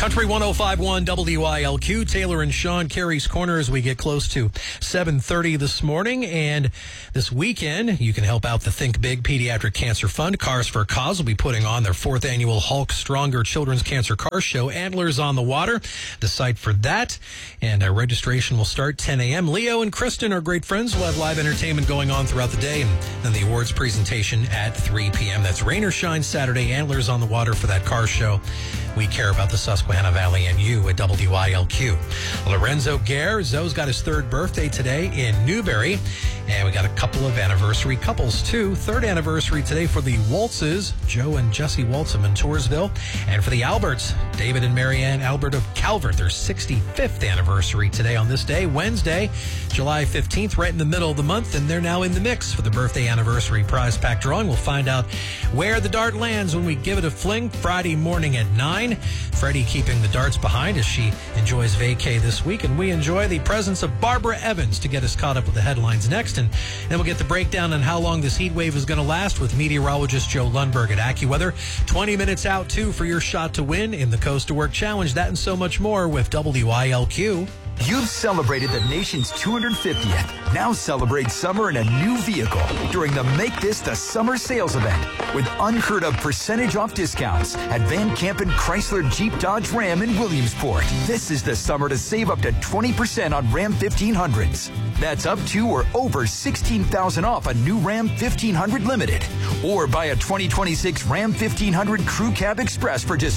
Country 105.1 WILQ, Taylor and Sean, Carrie's Corner as we get close to 7:30 this morning. And this weekend, you can help out the Think Big Pediatric Cancer Fund. Cars for a Cause will be putting on their 4th annual Hulk Stronger Children's Cancer Car Show. Antlers on the Water, the site for that. And registration will start 10 a.m. Leo and Kristen are great friends. We'll have live entertainment going on throughout the day. And then the awards presentation at 3 p.m. That's rain or shine Saturday. Antlers on the Water for that car show. We care about the Susquehanna Valley and you at WILQ. Lorenzo Guerre, Zoe's got his 3rd birthday today in Newberry. And we got a couple of anniversary couples, too. 3rd anniversary today for the Waltzes, Joe and Jesse Waltz of Montoursville. And for the Alberts, David and Marianne Albert of Calvert, their 65th anniversary today on this day, Wednesday, July 15th, right in the middle of the month. And they're now in the mix for the birthday anniversary prize pack drawing. We'll find out where the dart lands when we give it a fling Friday morning at 9. Freddie keeping the darts behind as she enjoys vacay this week. And we enjoy the presence of Barbara Evans to get us caught up with the headlines next. And then we'll get the breakdown on how long this heat wave is going to last with meteorologist Joe Lundberg at AccuWeather. 20 minutes out, too, for your shot to win in the Coast to Work Challenge. That and so much more with WILQ. You've celebrated the nation's 250th. Now celebrate summer in a new vehicle during the Make This the Summer sales event with unheard of percentage off discounts at Van Campen Chrysler Jeep Dodge Ram in Williamsport. This is the summer to save up to 20% on Ram 1500s. That's up to or over $16,000 off a new Ram 1500 Limited. Or buy a 2026 Ram 1500 Crew Cab Express for just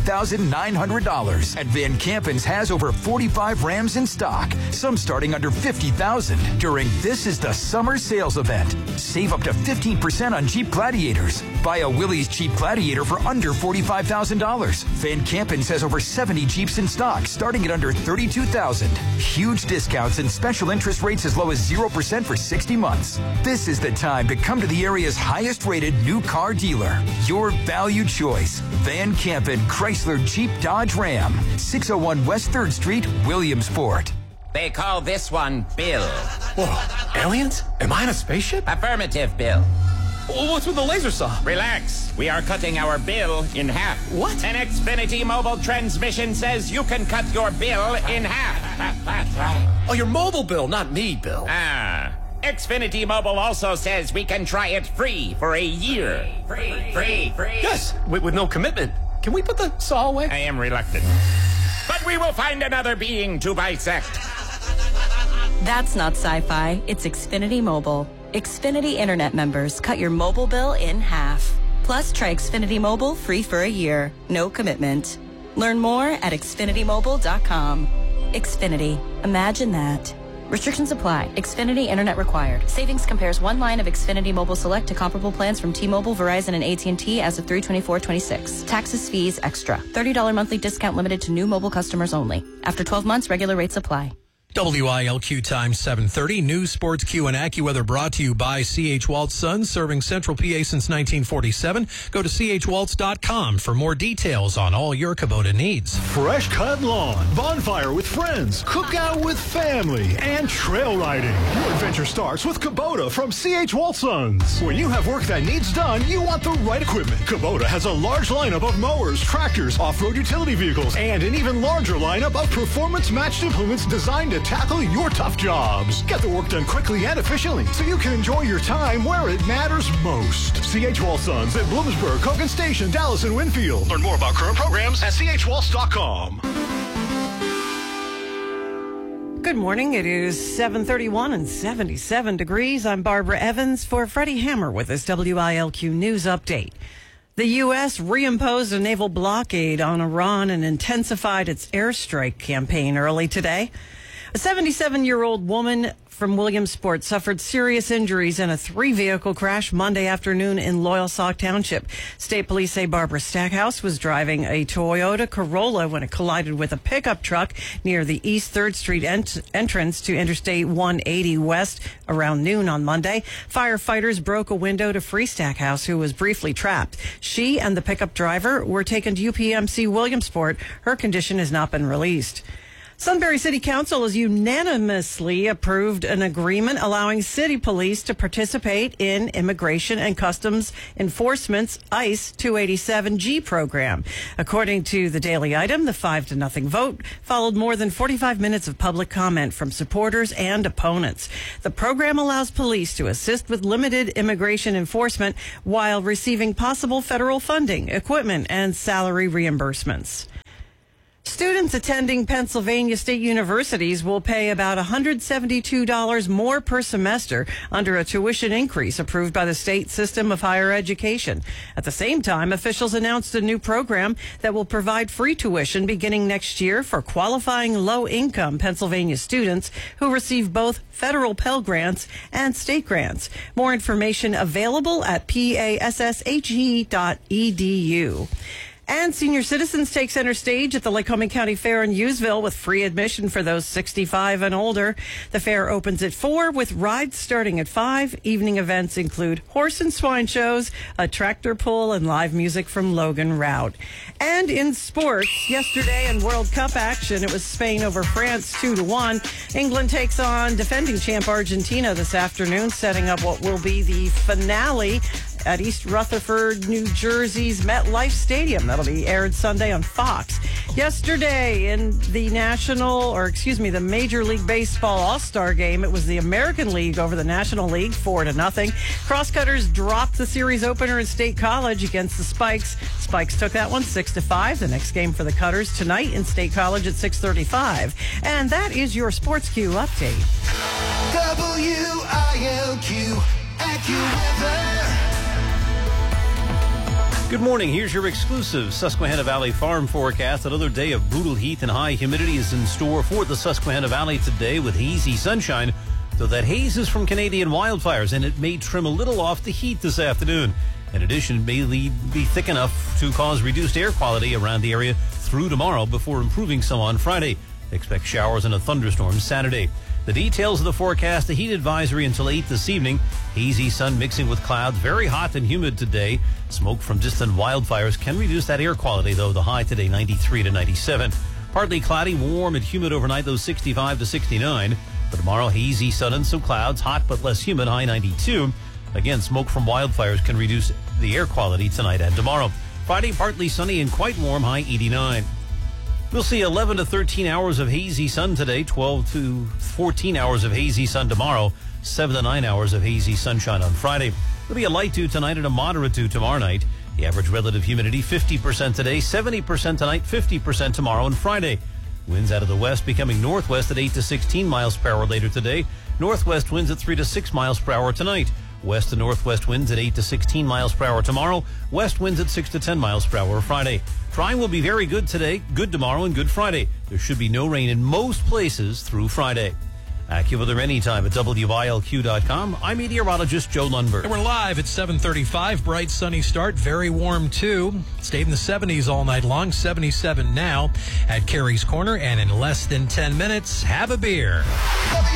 $49,900. And Van Campen's has over 45 Rams in stock, some starting under $50,000 during This is the Summer sales event. Save up to 15% on Jeep Gladiators. Buy a Willys Jeep Gladiator for under $45,000. Van Campen's has over 70 Jeeps in stock, starting at under $32,000. Huge discounts and special interest rates as low as 0% for 60 months. This is the time to come to the area's highest-rated new car dealer. Your value choice. Van Campen Chrysler Jeep Dodge Ram. 601 West 3rd Street, Williamsport. They call this one Bill. Whoa, aliens? Am I in a spaceship? Affirmative, Bill. What's with the laser saw? Relax. We are cutting our bill in half. What? An Xfinity mobile transmission says you can cut your bill in half. Oh, your mobile bill, not me, Bill. Xfinity Mobile also says we can try it free for a year. Free. Yes, with no commitment. Can we put the saw away? I am reluctant. But we will find another being to bisect. That's not sci-fi. It's Xfinity Mobile. Xfinity Internet members cut your mobile bill in half. Plus, try Xfinity Mobile free for a year. No commitment. Learn more at xfinitymobile.com. Xfinity. Imagine that. Restrictions apply. Xfinity Internet required. Savings compares one line of Xfinity Mobile Select to comparable plans from T-Mobile, Verizon, and AT&T as of 3/24/26. Taxes, fees, extra. $30 monthly discount limited to new mobile customers only. After 12 months, regular rates apply. WILQ time 7:30. News, Sports, Q, and AccuWeather brought to you by C.H. Waltz Sons, serving Central PA since 1947. Go to chwaltz.com for more details on all your Kubota needs. Fresh cut lawn, bonfire with friends, cookout with family, and trail riding. Your adventure starts with Kubota from C.H. Waltz Sons. When you have work that needs done, you want the right equipment. Kubota has a large lineup of mowers, tractors, off-road utility vehicles, and an even larger lineup of performance-matched implements designed to tackle your tough jobs. Get the work done quickly and efficiently so you can enjoy your time where it matters most. C.H. Waltz Sons at Bloomsburg, Hogan Station, Dallas, and Winfield. Learn more about current programs at chwaltz.com. Good morning. It is 7:31 and 77 degrees. I'm Barbara Evans for Freddie Hammer with this WILQ News Update. The U.S. reimposed a naval blockade on Iran and intensified its airstrike campaign early today. A 77-year-old woman from Williamsport suffered serious injuries in a 3-vehicle crash Monday afternoon in Loyalsock Township. State police say Barbara Stackhouse was driving a Toyota Corolla when it collided with a pickup truck near the East 3rd Street entrance to Interstate 180 West around noon on Monday. Firefighters broke a window to free Stackhouse, who was briefly trapped. She and the pickup driver were taken to UPMC Williamsport. Her condition has not been released. Sunbury City Council has unanimously approved an agreement allowing city police to participate in Immigration and Customs Enforcement's ICE 287G program. According to the Daily Item, the 5-0 vote followed more than 45 minutes of public comment from supporters and opponents. The program allows police to assist with limited immigration enforcement while receiving possible federal funding, equipment, and salary reimbursements. Students attending Pennsylvania state universities will pay about $172 more per semester under a tuition increase approved by the state system of higher education. At the same time, officials announced a new program that will provide free tuition beginning next year for qualifying low-income Pennsylvania students who receive both federal Pell Grants and state grants. More information available at passhe.edu. And senior citizens take center stage at the Lycoming County Fair in Hughesville with free admission for those 65 and older. The fair opens at 4 with rides starting at 5. Evening events include horse and swine shows, a tractor pull, and live music from Logan Rout. And in sports, yesterday in World Cup action, it was Spain over France 2-1. England takes on defending champ Argentina this afternoon, setting up what will be the finale at East Rutherford, New Jersey's MetLife Stadium. That'll be aired Sunday on Fox. Yesterday in the the Major League Baseball All-Star game, it was the American League over the National League, 4-0. Crosscutters dropped the series opener in State College against the Spikes. Spikes took that one 6-5. The next game for the Cutters tonight in State College at 6:35. And that is your Sports Q update. WILQ AccuWeather. Good morning. Here's your exclusive Susquehanna Valley farm forecast. Another day of brutal heat and high humidity is in store for the Susquehanna Valley today with hazy sunshine, though that haze is from Canadian wildfires, and it may trim a little off the heat this afternoon. In addition, it may be thick enough to cause reduced air quality around the area through tomorrow before improving some on Friday. Expect showers and a thunderstorm Saturday. The details of the forecast: the heat advisory until 8 this evening. Hazy sun mixing with clouds. Very hot and humid today. Smoke from distant wildfires can reduce that air quality, though. The high today 93 to 97. Partly cloudy, warm and humid overnight, though 65 to 69. But tomorrow, hazy sun and some clouds. Hot but less humid, high 92. Again, smoke from wildfires can reduce the air quality tonight and tomorrow. Friday, partly sunny and quite warm, high 89. We'll see 11 to 13 hours of hazy sun today, 12 to 14 hours of hazy sun tomorrow, 7 to 9 hours of hazy sunshine on Friday. There'll be a light dew tonight and a moderate dew tomorrow night. The average relative humidity 50% today, 70% tonight, 50% tomorrow and Friday. Winds out of the west becoming northwest at 8 to 16 miles per hour later today. Northwest winds at 3 to 6 miles per hour tonight. West to northwest winds at 8 to 16 miles per hour tomorrow. West winds at 6 to 10 miles per hour Friday. Drying will be very good today, good tomorrow, and good Friday. There should be no rain in most places through Friday. AccuWeather anytime at WILQ.com. I'm meteorologist Joe Lundberg. And we're live at 7:35. Bright, sunny start. Very warm, too. Stayed in the 70s all night long. 77 now at Carey's Corner. And in less than 10 minutes, have a beer.